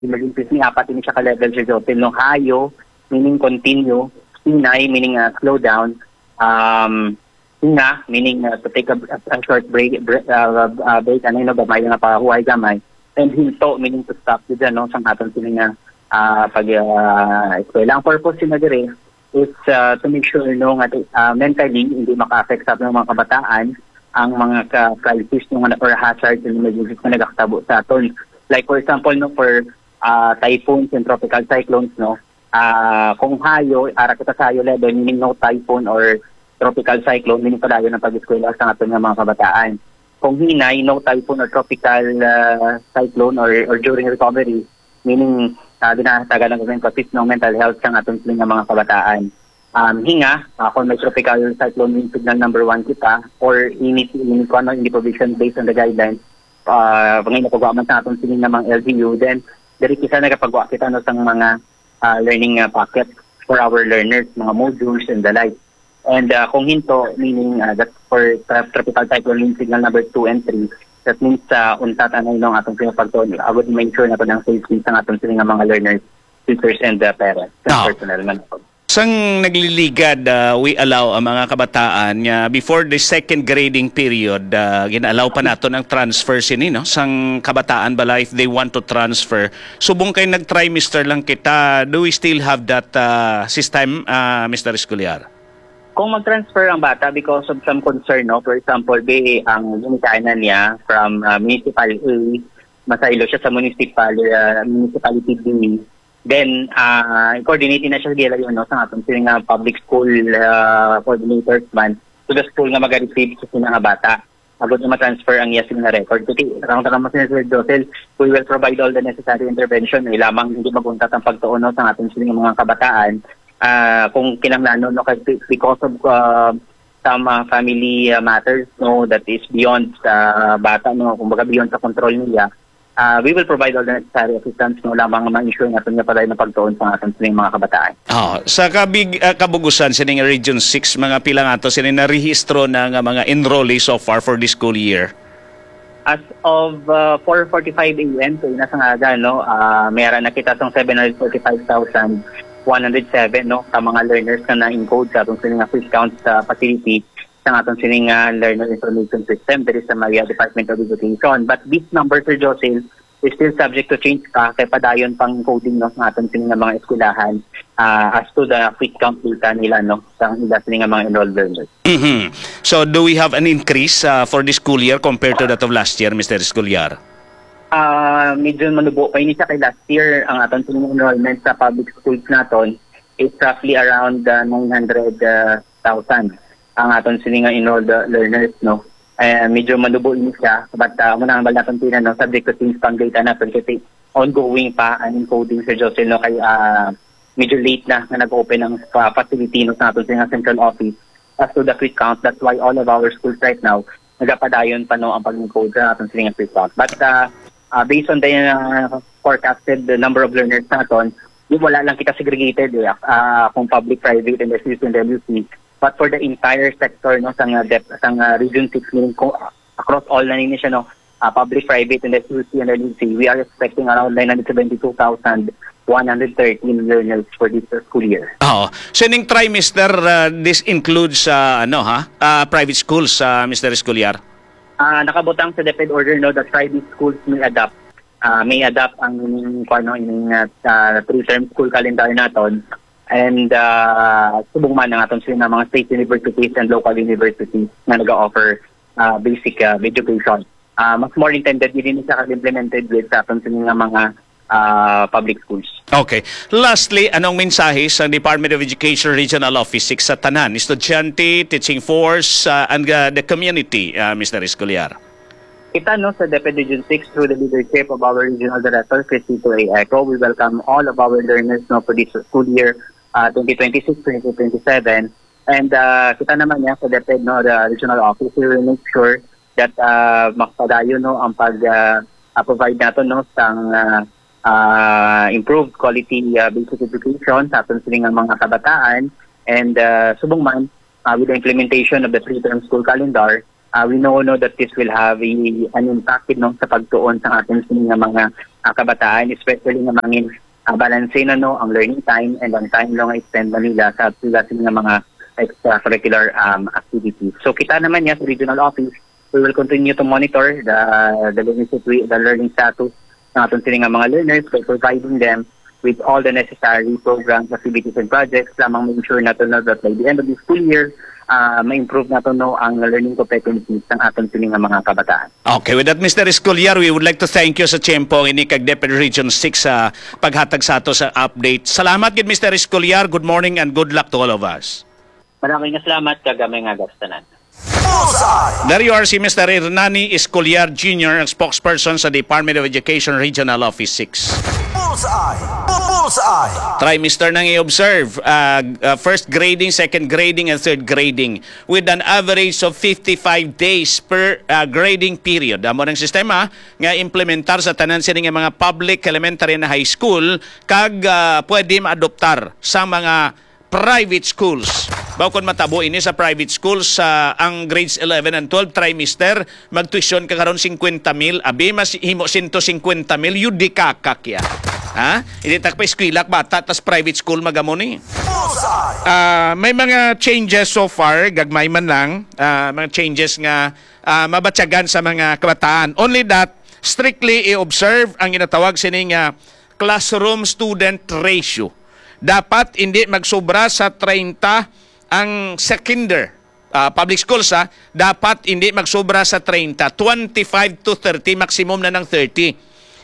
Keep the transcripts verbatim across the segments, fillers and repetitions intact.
emergencies ni apat ini siya ka-level Sir Josel. No, hayo, meaning continue, hinay, meaning uh, slow down, um, hinga, meaning uh, to take a, a short break, break, uh, uh, break ano yun, gamay nga pa, huway gamay, and hinto, meaning to stop dyan, no, sang aton sila nga uh, pag uh, eskwela. Ang purpose sila dire is uh, to make sure no, nga, uh, mentally, hindi maka-affect sa mga kabataan, ang mga ka-crisis no, or hazard and emergencies na nagkakatabo sa aton. Like for example, no, for uh, typhoons and tropical cyclones, no, uh, kung hayo, ara kita sa hayo level, meaning no typhoon or tropical cyclone, meaning padayo ng pag-eskwela sa aton nga mga kabataan. Kung hinay, no typhoon or tropical uh, cyclone or, or during recovery, meaning uh, dinahatagan ng government pati ng mental health sa aton nga mga kabataan. Um, hinga, uh, kung may tropical cyclone yung signal number one kita, or init, init ko ano, hindi provision based on the guidelines, uh, pag napagawa sa aton sining ng mga L G U, then dari kisa nagapagawa kita no, sa mga uh, learning uh, packets for our learners, mga modules and the like. And uh, kung hinto, meaning uh, that for uh, tropical cyclone signal number two and three, that means uh, untat anay nung atong pinapagtuon. I would make sure na ito ng safety sa atong sining mga learners, teachers and uh, parents, and Oh. personnel man. Sang nagliligad, uh, we allow ang mga kabataan uh, before the second grading period, uh, ginalaw pa nato ng transfer sini, no? Sang kabataan bala if they want to transfer. Subong kay nag-trimester lang kita, do we still have that uh, system, uh, Mister Esculiar? Kung mag-transfer ang bata because of some concern, no? For example, be ang limitanan niya from uh, Municipal A, masaylo siya sa Municipal, uh, Municipality B, then uh, coordinate na siya gila yun, no? Sa atong sining uh, public school uh, coordinators man to the school nga mag-receive sa sinang bata. Agad na ma-transfer ang yasin na record. Kasi karang tarang mas Sir Josel, we will provide all the necessary intervention. Eh, lamang hindi maguntat ang pagtuon no, sa ating sining mga kabataan. Uh, kung kinanglan no, kasi because of uh, some uh, family uh, matters no that is beyond sa uh, bata no, kumbaga beyond sa control niya, uh, we will provide all the necessary assistance no lamang ma-ensure natin nga pala na pagtuon sa ating sining mga kabataan. Oh, sa kabig uh, kabugusan sining Region six, mga pila nga to sining narehistro na nga mga enrollee so far for this school year? As of uh, four forty-five A M, so nasa nga aga, no, uh, mayroon na kita tong seven hundred forty-five thousand one hundred seven no sa mga learners na na-encode sa atong sining quick count sa facility sa atong sining uh, learner information system there is sa Maria Department of Education. But this number, Sir Josel, is still subject to change ka kay padayon pang coding no sa atong sining mga eskwelahan uh, as to the quick count data nila no sa ila sining mga enrolled learners. Mm-hmm. So do we have an increase uh, for this school year compared to that of last year, Mister Esculiar? Uh, medyo manubo pa ini siya kay last year. Ang aton sining enrollment sa public schools naton is roughly around uh, nine hundred thousand ang aton sining enrolled uh, learners no. Uh, medyo manubo ini siya but uh, muna ang balaton tinan no subject to things pang data na kasi ongoing pa ang encoding sa Josel no kay uh, medyo late na na nag-open ang uh, facility no sa aton sining central office as to the quick count. That's why all of our schools right now nagapadayon pa no ang pag-encode sa aton sining quick count. But uh, Uh, based on the uh, forecasted the number of learners natin, wala lang kita segregated eh, uh, kung public, private, and S U C and W C. But for the entire sector, no, sa uh, sang uh, Region six, meaning ko, uh, across all na niya siya, no, uh, public, private, and S U C and W C, we are expecting around nine hundred seventy-two thousand one hundred thirteen learners for this uh, school year. Oh, so ning trimester, uh, this includes uh, ano ha, uh, private schools, uh, Mister Esculiar? Uh, nakabutang sa DepEd order no that private schools may adapt uh, may adapt ang ano in uh, three-term school calendar naton and uh, subong man ang aton sila mga state universities and local universities na nag-offer uh, basic uh, education. Uh, mas more intended din siya implemented with sa aton sila mga uh, public schools. Okay. Lastly, anong mensahe sa Department of Education Regional Office six sa tanan, estudyante, teaching force, uh, and uh, the community, uh, Mister Esculiar? Kita no sa DepEd Region six through the leadership of our Regional Director, Cristito A. Eco, we welcome all of our learners no for this school year uh, twenty twenty-six twenty twenty-seven. And uh, kita naman niya sa DepEd no, the Regional Office, we will make sure that uh, makapadayo no ang pag-provide uh, nato no sa uh, Uh, improved quality uh, basic education sa aton sining mga kabataan and uh, subong man uh, with the implementation of the three-term school calendar, uh, we know no that this will have a, an impact no sa pagtuon sa aton sining mga uh, kabataan, especially nga mangin uh, balanse na no ang learning time and ang time lang extend na nila sa sila sa mga extracurricular um, activities. So kita naman yan sa regional office, we will continue to monitor the the learning, situ- the learning status ng ating sila nga mga learners by providing them with all the necessary programs, activities, and projects lamang ma-ensure natin na that by the end of the school year, uh, ma-improve natin no, ang learning competencies ng ating siling mga kabataan. Okay, with that, Mister Escolyar, we would like to thank you sa Tiempo ini kag Deputy Region six sa paghatag sa ato sa update. Salamat gid Mister Escolyar. Good morning and good luck to all of us. Maraming salamat kagamay nga gastanan. There you are si Mister Hernani Escolyar Junior, ang spokesperson sa Department of Education Regional Office six. Bullseye! Bullseye! Try, Mister nang i-observe, uh, uh, first grading, second grading, and third grading with an average of fifty-five days per uh, grading period. Amo ng sistema nga implementar sa tanan sila nga mga public, elementary, and high school kag uh, pwede maadoptar sa mga private schools. Baukon matabo ini sa private schools sa uh, ang grades eleven and twelve trimester magtuition ka karon fifty mil abi mas himo one hundred fifty mil yun di kakak ya. Ha? Hindi takpa eskwela bata tas private school magamo ni. Uh, may mga changes so far, gagmay man lang, uh, mga changes nga uh, mabatyagan sa mga kabataan. Only that, strictly i-observe ang ginatawag sining uh, classroom student ratio. Dapat hindi magsobra sa thirty ang seconder. Uh, public schools ha, dapat hindi magsobra sa thirty. twenty-five to thirty, maximum na ng thirty.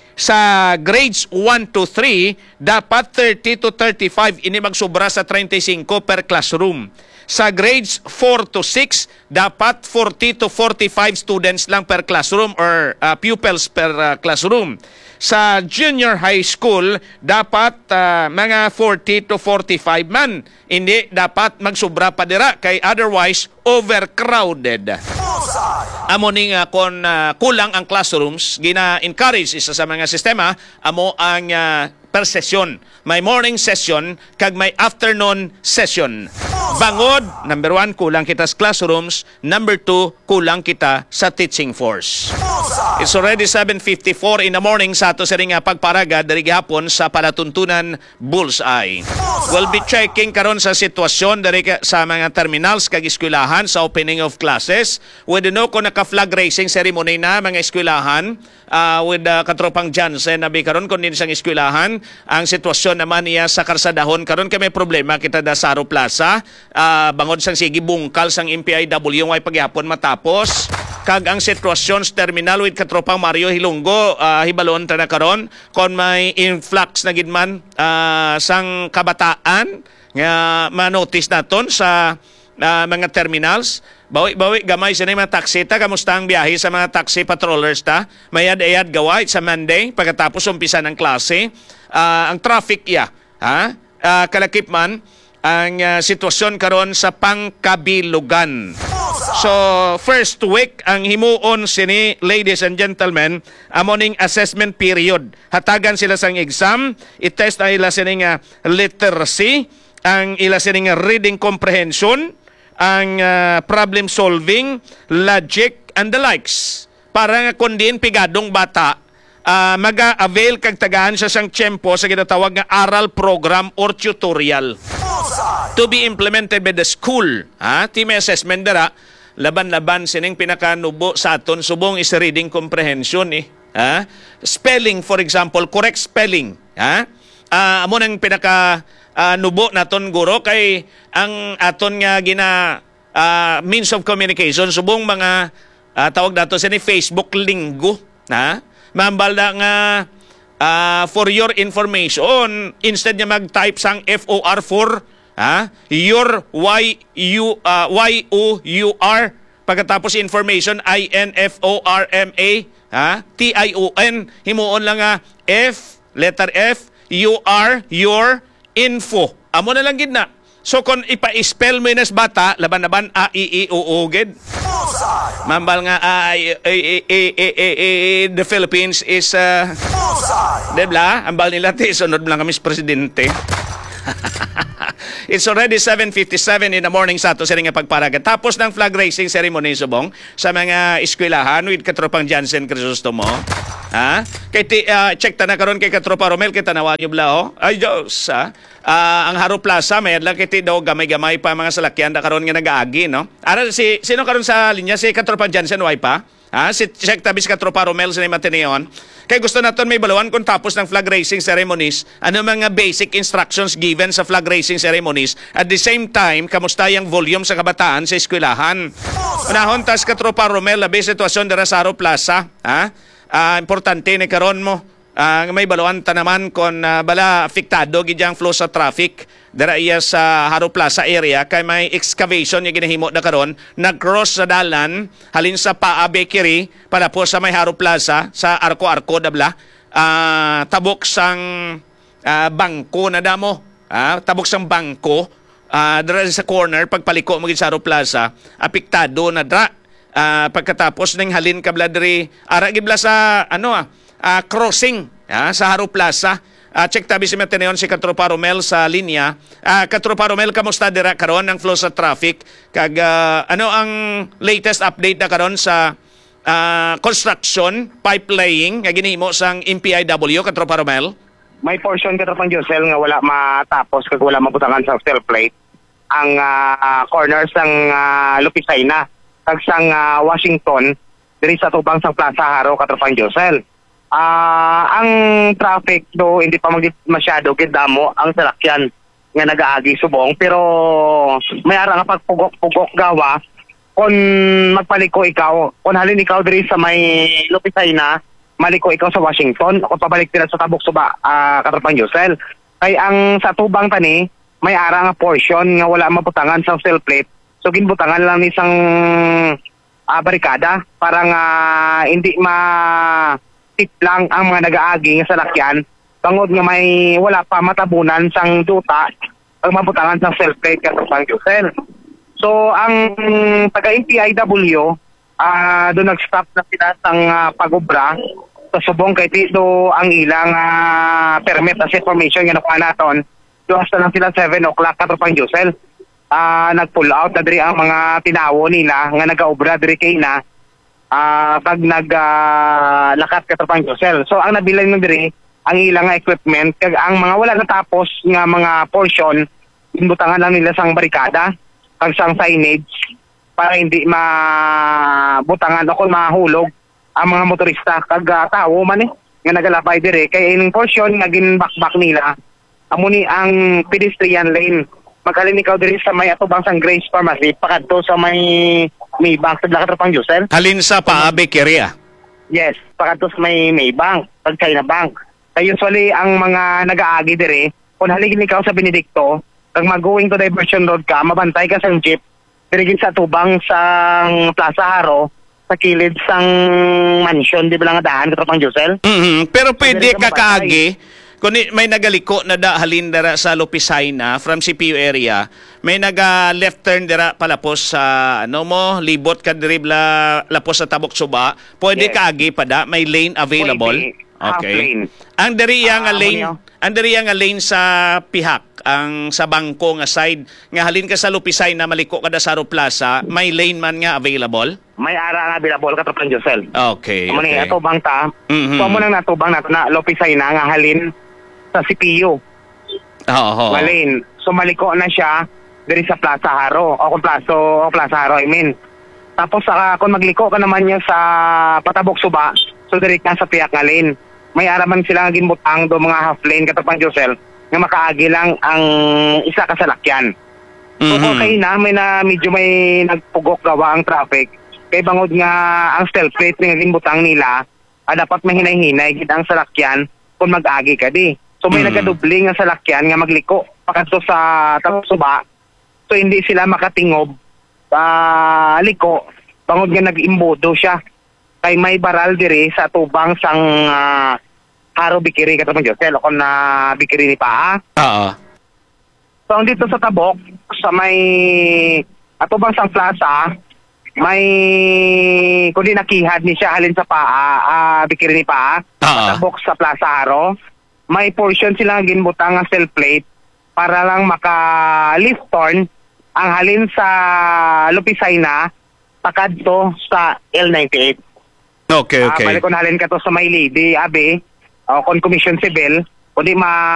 Sa grades one to three, dapat thirty to thirty-five, ini magsobra sa thirty-five per classroom. Sa grades four to six, dapat forty to forty-five students lang per classroom or uh, pupils per uh, classroom. Sa junior high school, dapat uh, mga forty to forty-five man. Hindi dapat magsobra pa dira kay otherwise overcrowded. Amo ning uh, kung uh, kulang ang classrooms, gina-encourage isa sa mga sistema, amo ang uh, per session. May morning session kag may afternoon session. Bangod, number one, kulang kita sa classrooms. Number two, kulang kita sa teaching force. It's already seven fifty-four in the morning sa ato sa ring pagparaga dari gihapon sa palatuntunan Bullseye. We'll be checking karon sa sitwasyon dari sa mga terminals kag eskwelahan sa opening of classes. We don't know kung naka-flag raising ceremony na mga eskwelahan uh, with uh, katropang Jansen na karon kung din sang eskwelahan. Ang sitwasyon naman iya sa Karsadahon karon kay may problema kita da Saro Plaza. Uh, bangod sang sige bungkal sang M P I W ay pagyapon matapos. Kag ang sitwasyon sa terminal with katropang Mario Hilonggo, uh, hibalon ta na karon kon may influx na gidman uh, sang kabataan nga ma-notice naton sa uh, mga terminals. Bawi-bawi gamay sa mga taxi ta, kamusta ang biyahe sa mga taxi patrollers ta? Mayad-ayad gawa sa Monday pagkatapos umpisa ng klase. Uh, ang traffic ya, ha? Uh, kalakip man ang uh, sitwasyon karon sa Pangkabilugan. So, first week, ang himuon sini, ladies and gentlemen, amoning assessment period. Hatagan sila sang exam, itest na ila sining uh, literacy, ang ila sining uh, reading comprehension, ang uh, problem solving, logic, and the likes. Para nga kundin pigadong bata, uh, maga-avail kag tagaan siya sang tiyempo sa ginatawag nga aral program or tutorial. To be implemented by the school. Ha? Team assessment dara, laban-laban sining pinakanubo sa aton subong is reading comprehension eh. Ha? Spelling, for example, correct spelling. Ha? Uh, amo nang pinaka uh, nubo naton guro kay ang aton nga gina uh, means of communication subong mga uh, tawag dato sini Facebook linggo. Ha? Mambal na nga uh, for your information, instead niya mag-type sang F O R for ha? Your Y U uh, Y O U R pagkatapos information I N F O R M A ha? T I O N himuon lang nga F letter F U R your info. Amo na lang gid na. So kung ipa-spell mo nas bata laban-laban A I I O O gid. Mambal nga uh, the Philippines is uh, debla ambal nila ti sunod lang kami sa presidente. It's already seven fifty-seven in the morning sa ato sa nga pagparagan. Tapos ng flag raising ceremony subong sa mga eskwelahan with katropang Jansen Crisostomo. Ha? Kay ti, uh, check ta na karon kay katropa Romel kay tanawa niyo bla ay Diyos ha. Uh, ang Haro Plaza may adlang kay ti daw gamay-gamay pa mga salakyan da karon nga nagaagi no. Ara si sino karon sa linya si katropa Jansen way pa? Ha? Si check tabis katropa Romel sa Mateneon. Kay gusto naton may baluan kung tapos ng flag raising ceremonies, ano mga basic instructions given sa flag raising ceremonies. At the same time, kamusta yung volume sa kabataan sa eskwelahan. Unahon tas katropa Romel labi sitwasyon dira sa Haro Plaza, ha? Uh, importante ni karon mo uh, may baluan ta naman kon uh, bala apektado gid ang flow sa traffic dira iya sa Haro Plaza area kay may excavation nga ginahimo na karon nag-cross sa dalan halin sa Paa Bakery para po sa may Haro Plaza sa arko-arko dabla uh, tabok sang uh, bangko na damo uh, tabok sang bangko uh, dira sa corner pagpaliko mo gid sa Haro Plaza apektado na dra. Uh, pagkatapos ng halin kabladri ara gibla sa ano ah uh, crossing uh, sa Haro Plaza. Uh, check tabi si Mateneon si Katropa Romel sa linya. Uh, Katropa Romel, kamusta dira karon ang flow sa traffic? Kag uh, ano ang latest update na karon sa uh, construction pipelaying nga ginhimo sang M P I W Katropa Romel? May portion Katropang Josel nga wala matapos kag wala mabutangan sa steel plate ang uh, corners ng uh, Lupisayna kag sang uh, Washington diri sa tubang sang Plaza Haro Katropang Josel. Uh, ang traffic do hindi pa magit masyado gid damo ang salakyan nga nagaagi subong pero may ara nga pagpugok-pugok gawa kon magpaliko ikaw kon halin ikaw diri sa may Lupisayna maliko ikaw sa Washington o pabalik sila sa Tabok Suba uh, Katropang Josel kay ang sa tubang tani may ara nga portion nga wala mabutangan sa steel plate. So ginbutangan lang ni isang uh, barikada para nga hindi ma tip lang ang mga nagaagi nga salakyan bangod nga may wala pa matabunan sang duta pag mabutangan sang steel plate Katropang Josel. So ang taga M P I W uh, doon nag-stop na sila sang uh, pagobra sa subong kay tito ang ilang uh, permit as information nga nakuha naton. Duwas na lang sila seven o'clock Katropang Josel. Uh, nag-pull out na diri ang mga tinawo nila nga nag-aobra diri kay na uh, pag nag-lakat uh, Katropang Josel. So ang nabilan ng diri ang ilang equipment kag ang mga wala natapos nga mga portion inbutangan lang nila sang barikada kag sang signage para hindi mabutangan o kung mahulog ang mga motorista kag uh, tao man eh nga nagalapay diri kay ining portion nga ginbakbak nila amo ni ang pedestrian lane. Maghalin ikaw diri sa may atubang sang Grace Pharmacy pakadto sa may Maybank sa Katropang Josel. Halin sa Paa Bakery. Yes, pakadto sa may Maybank, sa China Bank. Kaya usually ang mga nagaagi diri, kung haligin ikaw sa Benedicto, kag mag-going to Diversion Road ka, mabantay ka sang jeep, dirigin sa tubang sang Plaza Haro, sa kilid sang mansion, di ba lang daan Katropang Josel? Mm-hmm. Pero pwede ka kaagi kung may nagaliko na da halin dara sa Lupisayna from C P U area, may naga left turn dira palapos sa ano mo, libot ka dribla lapos sa Tabok Suba, pwede yes. Kaagi pa da, may lane available. Pwede. Okay. Ang diri yang uh, lane, ang diri yang lane sa pihak, ang sa bangko nga side, nga halin ka sa Lupisayna maliko ka da sa Haro Plaza, may lane man nga available. May ara nga available Katropang Josel. Okay. Amo okay. ni atubang ta. Mm-hmm. So mo nang natubang nato na Lupisayna nga halin sa C P U. Oo. Oh, Malin. So maliko na siya diri sa Plaza Haro o kung Plaza o Plaza Haro I mean. Tapos saka kung magliko ka naman niya sa Patabok Suba, so diri ka sa piyak nga lane. May araman sila nga ginbutang do mga half lane Katropang Josel nga makaagi lang ang isa ka salakyan. So mm-hmm. kung kay na may na medyo may nagpugok gawa ang traffic kay bangod nga ang steel plate nga ginbutang nila, ah, dapat mahinay-hinay gid ang salakyan kung mag-agi ka di. So may mm. nagadubling nga salakyan nga magliko pakadto sa Tabok Suba. So hindi sila makatingob sa uh, liko bangod nga nag-imbodo siya. Kay may baral diri sa tubang sang uh, Haro Bakery Katropang Josel o kung na Bakery ni Paa. Oo. So dito sa Tabok sa may atubang sang plaza may kundi nakihad ni siya halin sa Paa, uh, Bakery ni Paa. Uh-huh. Tabok sa Plaza Haro. May portion sila ginbutang nga steel plate para lang maka-lift turn ang halin sa Lupisay na pakadto sa L ninety-eight. Okay, Ah, okay. balik ko na halin ka to sa may lady, abi, o kon commission civil, kundi ma